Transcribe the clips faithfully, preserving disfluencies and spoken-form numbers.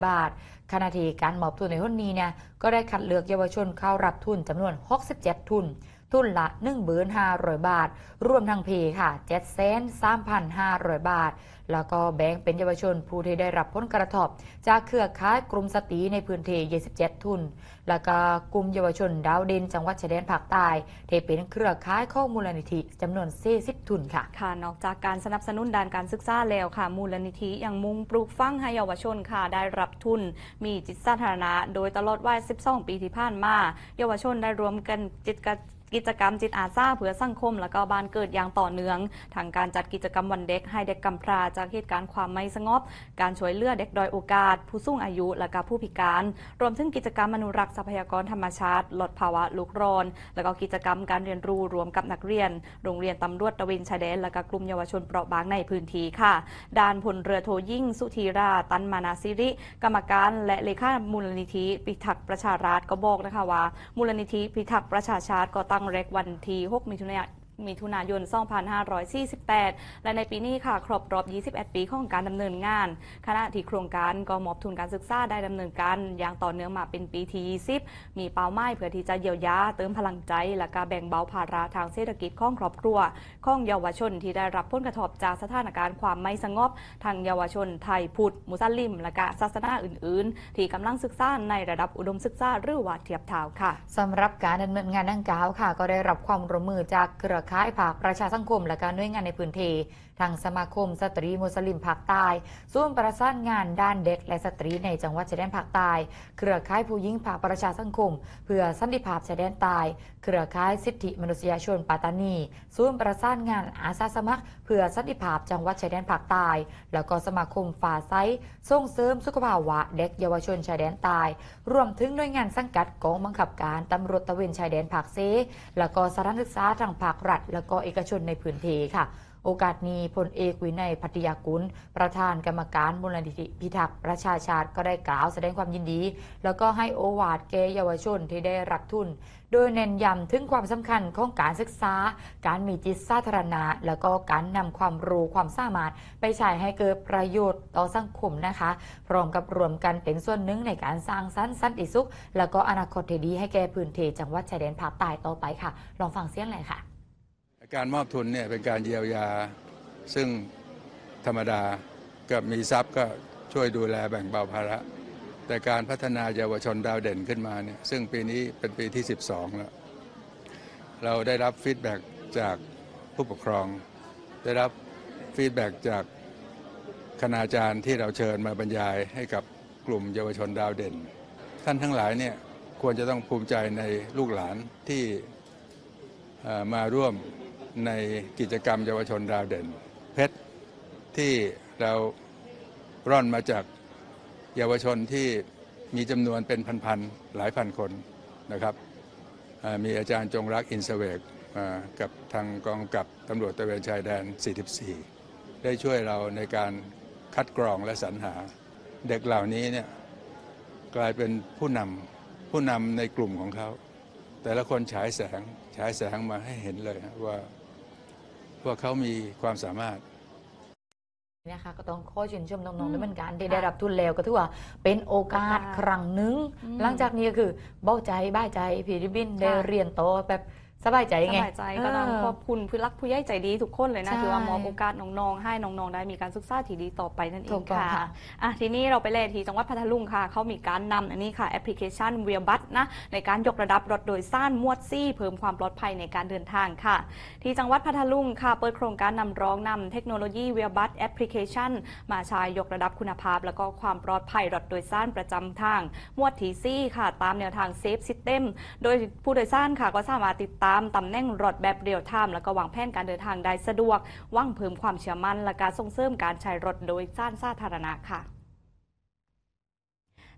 บาทขณะที่การมอบทุนในหุ้นนี้เนี่ยก็ได้คัดเลือกเยาวชนเข้ารับทุนจำนวนหกสิบเจ็ดทุนทุนละ หนึ่งพันห้าร้อย บาทรวมทั้งเพค่ะ เจ็ดแสนสามพันห้าร้อย บาทแล้วก็แบ่งเป็นเยาวชนผู้ที่ได้รับผลกระทบจากเครือข่ายกลุ่มสตรีในพื้นที่ยี่สิบเจ็ดทุนแล้วก็กลุ่มเยาวชนดาวดินจังหวัดชายแดนภาคใต้ที่เป็นเครือข่ายของมูลนิธิจำนวนสี่สิบทุนค่ะค่ะนอกจากการสนับสนุนด้านการศึกษาแล้วค่ะมูลนิธิยังมุ่งปลูกฝังให้เยาวชนค่ะได้รับทุนมีจิตสาธารณะโดยตลอดวัยสิบสองปีที่ผ่านมาเยาวชนได้รวมกันจิตกิจกรรมจิตอาสาเพื่อสังคมและก็บ้านเกิดอย่างต่อเนื่องทางการจัดกิจกรรมวันเด็กให้เด็กกำพร้าจากเหตุการณ์ความไม่สงบการช่วยเหลือเด็กด้อยโอกาสผู้สูงอายุและก็ผู้พิการรวมถึงกิจกรรมอนุรักษ์ทรัพยากรธรรมชาติลดภาวะโลกร้อนและก็กิจกรรมการเรียนรู้รวมกับนักเรียนโรงเรียนตำรวจตระเวนชายแดนและก็กลุ่มเยาวชนเปราะบางในพื้นที่ค่ะด้านพลเรือโทยิ่งสุธีราตันมานาสิริกรรมการและเลขามูลนิธิพิทักษ์ประชาราษฎร์ก็บอกนะคะว่ามูลนิธิพิทักษ์ประชาชาติก็ตั้งเร็กวันที่หกมิถุนายนมิถุนายน สองพันห้าร้อยสี่สิบแปด และในปีนี้ค่ะครบรอบ ยี่สิบเอ็ด ปีของการดำเนินงานคณะที่โครงการก็มอบทุนการศึกษาได้ดำเนินการอย่างต่อเนื่องมาเป็นปีที่ ยี่สิบ มีเป้าหมายเพื่อที่จะเยียวยาเติมพลังใจและก็แบ่งเบาภาระทางเศรษฐกิจของครอบครัวของเยาวชนที่ได้รับผลกระทบจากสถานการณ์ความไม่สงบทางเยาวชนไทยพุทธมุสลิมและก็ศาสนาอื่นๆที่กำลังศึกษาในระดับอุดมศึกษาหรือว่าเทียบเท่าค่ะสำหรับการดำเนินงานดังกล่าวค่ะก็ได้รับความร่วมมือจากเครือข่ายภาคประชาสังคมและการหน่วยงานในพื้นที่ทางสมาคมสตรีมุสลิมภาคใต้ศูนย์ประสานงานด้านเด็กและสตรีในจังหวัดชายแดนภาคใต้เครือข่ายผู้หญิงภาคประชาสังคมเพื่อสันติภาพชายแดนใต้เครือข่ายสิทธิมนุษยชนปัตตานีศูนย์ประสานงานอาสาสมัครเพื่อสันติภาพจังหวัดชายแดนภาคใต้แล้วก็สมาคมฝ่าไซส่งเสริมสุขภาวะเด็กเยาวชนชายแดนใต้รวมถึงหน่วยงานสังกัดกองบังคับการตำรวจตระเวนชายแดนภาคเซแล้วก็สถานศึกษาทางภาครัฐแล้วก็เอกชนในพื้นที่ค่ะโอกาสนี้พลเอกวินัยพัทยากุลประธานกรรมการมูลนิธิพิทักษ์ประชาชาติก็ได้กล่าวแสดงความยินดีแล้วก็ให้โอวาทแก่เยาวชนที่ได้รับทุนโดยเน้นย้ำถึงความสำคัญของการศึกษาการมีจิตสาธารณะแล้วก็การนำความรู้ความสามารถไปใช้ให้เกิดประโยชน์ต่อสังคมนะคะพร้อมกับรวมกันเป็นส่วนหนึ่งในการสร้างสรรค์สันติสุขแล้วก็อนาคตที่ดีให้แก่พื้นที่จังหวัดชายแดนภาคใต้ต่อไปค่ะลองฟังเสียงเลยค่ะการมอบทุนเนี่ยเป็นการเยียวยาซึ่งธรรมดากับมีทรัพย์ก็ช่วยดูแลแบ่งเบาภาระแต่การพัฒนาเยาวชนดาวเด่นขึ้นมาเนี่ยซึ่งปีนี้เป็นปีที่สิบสองแล้วเราได้รับฟีดแบ็กจากผู้ปกครองได้รับฟีดแบ็กจากคณาจารย์ที่เราเชิญมาบรรยายให้กับกลุ่มเยาวชนดาวเด่นท่านทั้งหลายเนี่ยควรจะต้องภูมิใจในลูกหลานที่มาร่วมในกิจกรรมเยาวชนดาวเด่นเพชรที่เราร่อนมาจากเยาวชนที่มีจำนวนเป็นพันๆหลายพันคนนะครับมีอาจารย์จงรักอินเสเวกกับทางกองกับตำรวจตระเวนชายแดนสี่สิบสี่ได้ช่วยเราในการคัดกรองและสรรหาเด็กเหล่านี้เนี่ยกลายเป็นผู้นำผู้นำในกลุ่มของเขาแต่ละคนฉายแสงฉายแสงมาให้เห็นเลยว่าว่าเขามีความสามารถเนี่ยค่ะก็ต้องขอชื่นชมน้องๆด้วยเหมือนกันที่ได้รับทุนแล้วก็ถือว่าเป็นโอกาสครั้งหนึ่งหลังจากนี้ก็คือเบ้าใจบ้าใจพี่ริบินได้เรียนโตแบบสบายใจไงสบายใจก็ต้องขอบคุณผู้รักผู้ใหญ่ใจดีทุกคนเลยนะถือว่ามอบโอกาสน้องๆให้น้องๆได้มีการศึกษาที่ดีต่อไปนั่นเองค่ะอ่ะทีนี้เราไปเลยที่จังหวัดพัทลุงค่ะเขามีการนำอันนี้ค่ะแอปพลิเคชันเวียบัสนะในการยกระดับรถโดยสารมวดซี่เพิ่มความปลอดภัยในการเดินทางค่ะที่จังหวัดพัทลุงค่ะเปิดโครงการนำรองนำเทคโนโลยีเวียบัสแอปพลิเคชันมาใช้ยกระดับคุณภาพแล้วก็ความปลอดภัยรถโดยสารประจำทางมวดทีซี่ค่ะตามแนวทางเซฟซิสเต็มโดยผู้โดยสารค่ะก็สามารถติดตามตำแหน่งรถแบบเรียลไทม์แล้วก็วางแผนการเดินทางได้สะดวกหวังเพิ่มความเชื่อมั่นและการส่งเสริมการใช้รถโดยสารสาธารณะค่ะ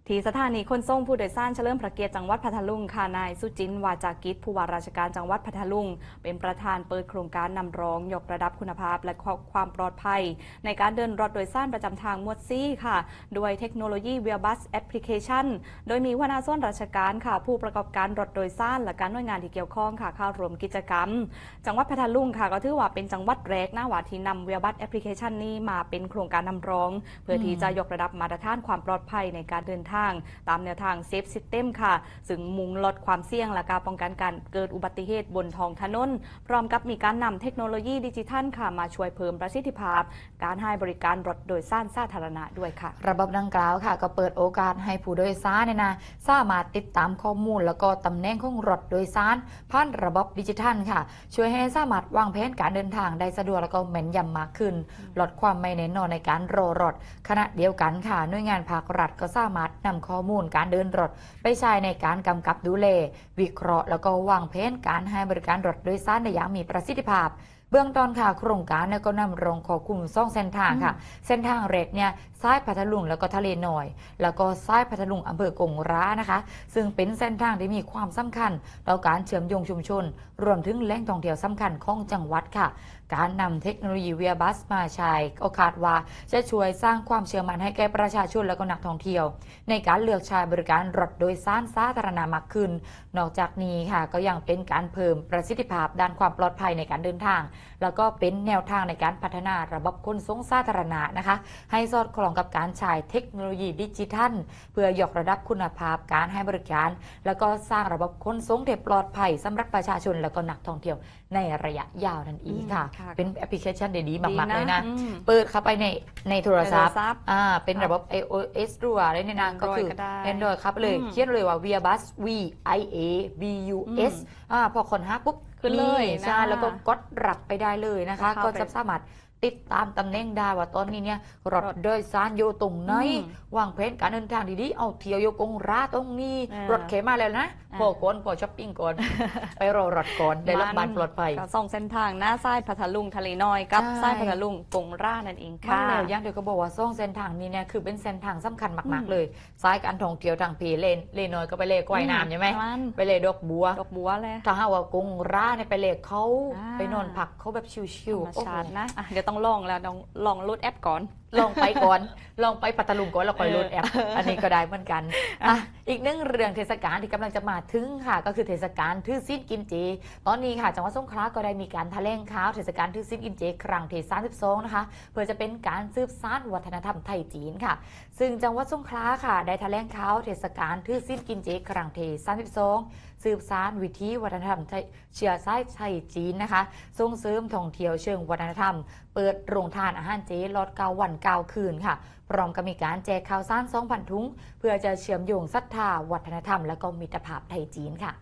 ที่สถานีขนส่งผู้โดยสารเฉลิมพระเกียรติจังหวัดพัทลุงค่ะนายสุจินต์วาจากิจผู้ว่าราชการจังหวัดพัทลุงเป็นประธานเปิดโครงการนำร้องยกระดับคุณภาพและความปลอดภัยในการเดินรถโดยสารประจำทางหมวดซีค่ะด้วยเทคโนโลยีเวียบัสแอปพลิเคชันโดยมีหัวหน้าส่วนราชการค่ะผู้ประกอบการรถโดยสารและการหน่วยงานที่เกี่ยวข้องค่ะเข้าร่วมกิจกรรมจังหวัดพัทลุงค่ะก็ถือว่าเป็นจังหวัดแรกนะว่าที่นำเวียบัสแอปพลิเคชันนี้มาเป็นโครงการนำร้องเพื่อที่จะยกระดับมาตรฐานความปลอดภัยในการเดินทางตามแนวทางเซฟซิสเต็มค่ะซึ่งมุ่งลดความเสี่ยงและการป้องกันการเกิดอุบัติเหตุบนท้องถนนพร้อมกับมีการนำเทคโนโลยีดิจิทัลค่ะมาช่วยเพิ่มประสิทธิภาพการให้บริการรถโดยสารสาธารณะด้วยค่ะระบบดังกล่าวค่ะก็เปิดโอกาสให้ผู้โดยสารเนี่ยนะสามารถติดตามข้อมูลแล้วก็ตำแหน่งของรถโดยสารผ่านระบบดิจิทัลค่ะช่วยให้สามารถวางแผนการเดินทางได้สะดวกแล้วก็แม่นยำมากขึ้นลดความไม่แน่นอนในการรอรถขณะเดียวกันค่ะหน่วยงานภาครัฐก็สามารถนำข้อมูลการเดินรถไปใช้ในการกำกับดูแลวิเคราะห์แล้วก็วางแผนการให้บริการรถโดยสารได้อย่างมีประสิทธิภาพเบื้องต้นค่ะโครงการเนี่ยก็นำรงขอคุมซ่องเส้นทางค่ะเส้นทางแรกเนี่ยซ้ายพัทลุงแล้วก็ทะเลน้อยแล้วก็ซ้ายพัทลุงอำเภอกงร้านะคะซึ่งเป็นเส้นทางที่มีความสำคัญต่อการเชื่อมโยงชุมชนรวมถึงแหล่งท่องเที่ยวสำคัญของจังหวัดค่ะการนำเทคโนโลยีเวียบัสมาใช้ก็คาดว่าจะช่วยสร้างความเชื่อมั่นให้แก่ประชาชนและก็นักท่องเที่ยวในการเลือกใช้บริการรถโดยสารสาธารณะมากขึ้นนอกจากนี้ค่ะก็ยังเป็นการเพิ่มประสิทธิภาพด้านความปลอดภัยในการเดินทางแล้วก็เป็นแนวทางในการพัฒนาระบบขนส่งสาธารณะนะคะให้สอดคล้องกับการใช้เทคโนโลยีดิจิทัลเพื่อยกระดับคุณภาพการให้บริการแล้วก็สร้างระบบขนส่งที่ปลอดภัยสำหรับประชาชนและก็นักท่องเที่ยวในระยะยาวนั่นเองค่ะเป็นแอปพลิเคชันดีๆมากๆเลยนะเปิดเข้าไปในในโทรศัพท์อ่าเป็นระบบ ไอ โอ เอส ด้วยได้ในนั้นก็คือ Android ครับเลยเขียนเลยว่า Viabus V I A B U S อ่าพอคนหาปุ๊บขึ้นเลยใช่แล้วก็กดรับไปได้เลยนะคะก็จะสามารถติดตามตำแหน่งได้ว่าตอนนี้เนี่ยรถโดยสารอยู่ตรงไหนวางแผนการเดินทางดีๆเอาเที่ยวโยกงราตรงนี้รถเข็มมาแล้วนะพอก่อนพอช้อปปิ้งก่อนไปรอรถก่อนได้รับบ้านปลอดภัยก็ส่องเส้นทางหน้าซ้ายพัทลุงทะเลน้อยกับซ้ายพัทลุงกงร่านั่นเองค่ะมาแล้วยังเดี๋ยวก็บอกว่าส่องเส้นทางนี้เนี่ยคือเป็นเส้นทางสำคัญมากๆเลยซ้ายการท่องเที่ยวทางเพเลนเลน้อยก็ไปเลกว่ายน้ำใช่ไหมไปเลดอกบัวดอกบัวเลยถ้าหากว่ากงร่าเนี่ยไปเลเขาไปนอนพักเขาแบบชิวๆโอ้โหนะเดี๋ยวต้องลองแล้วต้องลองโหลดแอปก่อนลองไปก่อนลองไปปัตตาลุงก่อนแล้วค่อยโหลดแอปอันนี้ก็ได้เหมือนกันอ่ะอีกหนึ่งเรื่องเทศกาลที่กำลังจะมาถึงค่ะก็คือเทศกาลถือศีลกินเจตอนนี้ค่ะจังหวัดสงขลาก็ได้มีการแถลงข่าวเทศกาลถือศีลกินเจครั้งที่สามสิบสองนะคะเพื่อจะเป็นการสืบสานวัฒนธรรมไทยจีนค่ะซึ่งจังหวัดสงขลาค่ะได้แถลงข่าวเทศกาลถือศีลกินเจครั้งที่สามสิบสองสืบสานวิถีวัฒนธรรมเชื้อสายไทยจีนนะคะส่งเสริมท่องเที่ยวเชิงวัฒนธรรมเปิดโรงทานอาหารเจลดเก้าวันเก้าคืนค่ะพร้อมกับมีการแจกข้าวสาร สองพัน ถุงเพื่อจะเชื่อมโยงศรัทธาวัฒนธรรมและก็มิตรภาพไทยจีนค่ะ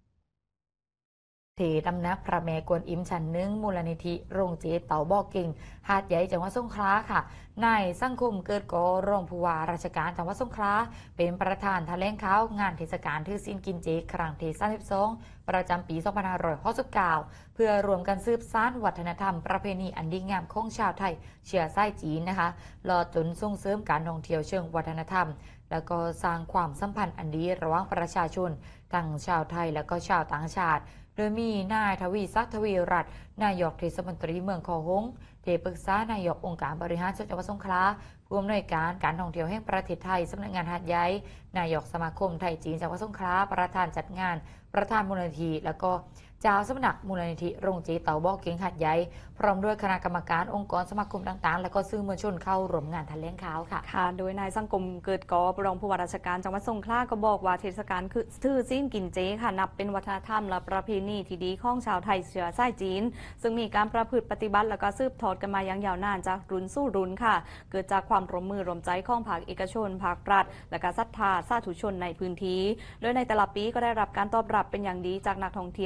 ที่ตำนักพระแม่กวนอิมชั้นหนึ่งมูลนิธิโรงเจเต่าบ่อเก่งหาดใหญ่จังหวัดสงขลาค่ะนายสังคมเกิดก่อรองผู้ว่าราชการจังหวัดสงขลาเป็นประธานแถลงข่าวงานเทศกาลถือศีลกินเจครั้งที่สามสิบสองประจำปีสองพันห้าร้อยหกสิบเก้าเพื่อรวมกันสืบสานวัฒนธรรมประเพณีอันดีงามของชาวไทยเชื้อสายจีนนะคะรอจนส่งเสริมการท่องเที่ยวเชิงวัฒนธรรมแล้วก็สร้างความสัมพันธ์อันดีระหว่างประชาชนทั้งชาวไทยและก็ชาวต่างชาติโดยมีนายทวีศักดิ์ทวีรัตน์นายกเทศมนตรีเมืองคอหงส์ที่ปรึกษานายกองค์การบริหารส่วนจังหวัดสงขลาผู้อำนวยการการท่องเที่ยวแห่งประเทศไทยสำนักงานหาดใหญ่นายกสมาคมไทยจีนจังหวัดสงขลาประธานจัดงานประธานมูลนิธิแล้วก็เจ้าสำนักมูลนิธิโรงเจเต่าบ่อเก่งหาดใหญ่พร้อมด้วยคณะกรรมการองค์กรสมาคมต่างๆและก็สื่อมวลชนเข้าร่วมงานแถลงข่าวค่ะค่ะโดยนายสังคมเกิดก่อรองผู้ว่าราชการจังหวัดสงขลาก็บอกว่าเทศกาลคือถือศีลกินเจค่ะนับเป็นวัฒนธรรมและประเพณีที่ดีของชาวไทยเชื้อสายจีนซึ่งมีการประพฤติปฏิบัติและก็สืบทอดกันมาอย่างยาวนานจากรุ่นสู่รุ่นค่ะเกิดจากความร่วมมือร่วมใจของภาคเอกชนภาครัฐและก็ศรัทธาสาธุชนในพื้นที่โดยในแต่ละปีก็ได้รับการตอบรับเป็นอย่างดีจากนักท่องเที่ยวแล้วก็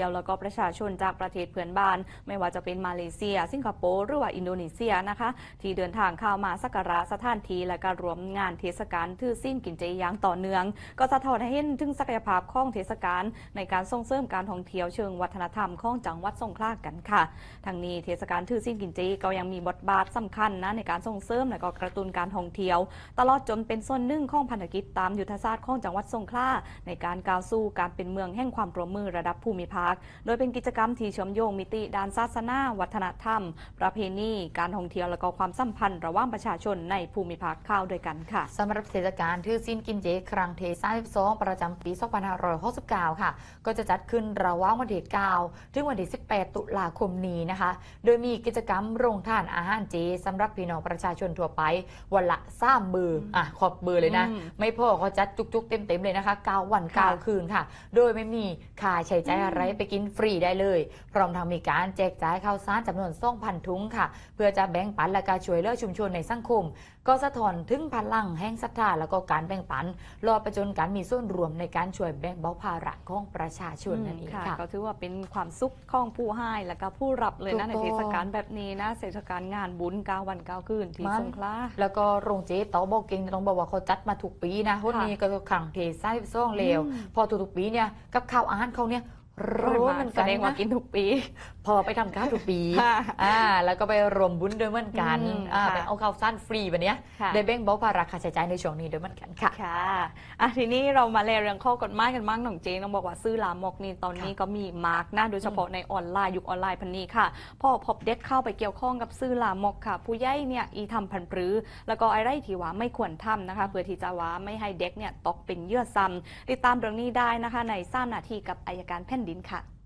ประชาชนจากประเทศเพื่อนบ้านไม่ว่าจะเป็นมาเลเซียสิงคโปร์หรือว่าอินโดนีเซียนะคะที่เดินทางเข้ามาสักการะสถานที่และการรวมงานเทศกาลถือศีลกินเจอย่างต่อเนื่องก็สะท้อนให้เห็นถึงศักยภาพของเทศกาลในการส่งเสริมการท่องเที่ยวเชิงวัฒนธรรมของจังหวัดสงขลากันค่ะทั้งนี้เทศกาลถือศีลกินเจก็ยังมีบทบาทสำคัญนะในการส่งเสริมและก็กระตุ้นการท่องเที่ยวตลอดจนเป็นส่วนหนึ่งของพันธกิจตามยุทธศาสตร์ของจังหวัดสงขลาในการก้าวสู่การเป็นเมืองแห่งความร่วมมือระดับภูมิภาคโดยเป็นกิจกรรมที่เชื่อมโยงมิติด้านศาสนาวัฒนธรรมประเพณีการท่องเที่ยวและก็ความสัมพันธ์ระหว่างประชาชนในภูมิภาคเข้าด้วยกันค่ะสำหรับเทศกาลถือศีลกินเจครั้งที่สามสิบสองประจำปีสองพันห้าร้อยหกสิบเก้าค่ะก็จะจัดขึ้นระหว่างวันที่เก้าถึงวันที่สิบแปดตุลาคมนี้นะคะโดยมีกิจกรรมโรงทานอาหารเจสำหรับพี่น้องประชาชนทั่วไปวันละสามเบอร์อ่ะขอบเบอร์เลยนะไม่พอเขาจัดจุกๆเต็มๆเลยนะคะเก้าวันเก้าคืนค่ะโดยไม่มีค่าใช้จ่ายอะไรไปกินฟรีได้เลยพร้อมทั้งมีการแจกจ่ายข้าวสารจำนวนสองพันถุงค่ะเพื่อจะแบ่งปันและการช่วยเหลือชุมชนในสังคมก็สะท้อนถึงพลังแห่งศรัทธาและก็การแบ่งปันรอไปจนการมีส่วนรวมในการช่วยแบ่งเบาภาระของประชาชนนั่นเองค่ะก็ถือว่าเป็นความสุขของผู้ให้และก็ผู้รับเลยนะในเทศกาลแบบนี้นะเทศกาลงานบุญเก้าวันเก้าคืนที่สงขลาแล้วก็โรงเจ๊เต๋อบอกเก่งต้องบอกว่าเขาจัดมาทุกปีนะวันนี้ก็ครั้งที่สามสิบสองแล้วพอทุกๆปีเนี่ยกับข้าวอาหารเขาเนี่ยรู้มันแสดงว่ากินทุกปีพอไปทำข้าวทุกปีอ่าแล้วก็ไปรวมบุญด้วยเหมือนกันอ่าไปเอาข้าวสั้นฟรีแบบนี้ได้แบ่งเบาภาระค่าใช้จ่ายในช่วงนี้ด้วยเหมือนกันค่ะค่ะอ่ะทีนี้เรามาเรียนเรื่องข้อกฎหมายกันบ้างน้องเจงต้องบอกว่าซื้อลามกนี่ตอนนี้ก็มีมาร์กนะโดยเฉพาะในออนไลน์ยุคออนไลน์พันนี้ค่ะพอพบเด็กเข้าไปเกี่ยวข้องกับซื้อลามกค่ะผู้ใหญ่เนี่ยอีทำพันปรือแล้วก็อะไรที่ว่าไม่ควรทำนะคะเพื่อที่จะว่าไม่ให้เด็กเนี่ยตกเป็นเหยื่อซ้ำติดตามเรื่องนี้ได้นะคะในสามนาทีกับอัยการแผ่นดินค่ะ